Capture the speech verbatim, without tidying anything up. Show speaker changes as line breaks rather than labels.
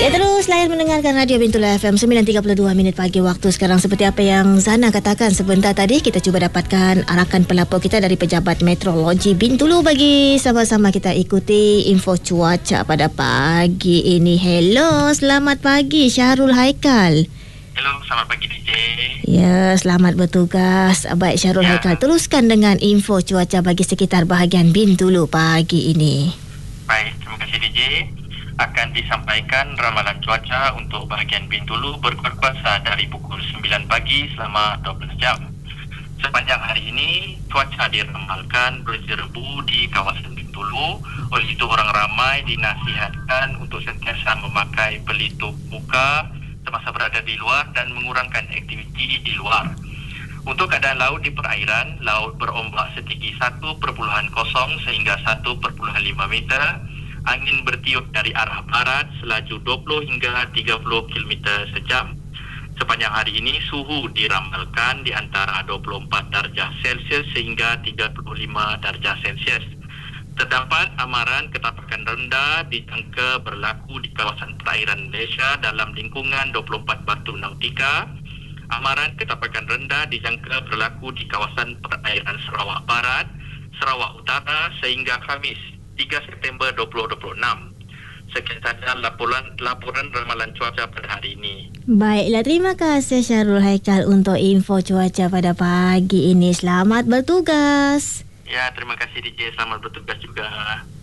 Ya, terus layan mendengarkan Radio Bintulu F M sembilan tiga puluh dua minit pagi waktu sekarang. Seperti apa yang Zana katakan sebentar tadi, kita cuba dapatkan arakan pelapor kita dari Pejabat Meteorologi Bintulu bagi sama-sama kita ikuti info cuaca pada pagi ini. Hello, selamat pagi Syahrul Haikal.
Hello, selamat pagi D J.
Ya, selamat bertugas. Baik Syahrul ya. Haikal, teruskan dengan info cuaca bagi sekitar bahagian Bintulu pagi ini.
Baik, terima kasih D J. Akan disampaikan ramalan cuaca untuk bahagian Bintulu berkuat kuasa dari pukul sembilan pagi selama dua belas jam. Sepanjang hari ini, cuaca diramalkan berjerebu di kawasan Bintulu. Oleh itu, orang ramai dinasihatkan untuk sentiasa memakai pelitup muka semasa berada di luar dan mengurangkan aktiviti di luar. Untuk keadaan laut di perairan, laut berombak setinggi satu perpuluhan kosong sehingga satu perpuluhan lima meter. Angin bertiup dari arah barat selaju dua puluh hingga tiga puluh kilometer sejam. Sepanjang hari ini suhu diramalkan di antara dua puluh empat darjah Celsius sehingga tiga puluh lima darjah Celsius. Terdapat amaran ketapakan rendah dijangka berlaku di kawasan perairan Malaysia dalam lingkungan dua puluh empat batu nautika. Amaran ketapakan rendah dijangka berlaku di kawasan perairan Sarawak Barat, Sarawak Utara sehingga Khamis tiga September dua ribu dua puluh enam. Sekian sahaja laporan laporan ramalan cuaca pada hari ini.
Baiklah, terima kasih Syahrul Haikal untuk info cuaca pada pagi ini. Selamat bertugas.
Ya, terima kasih D J. Selamat bertugas juga.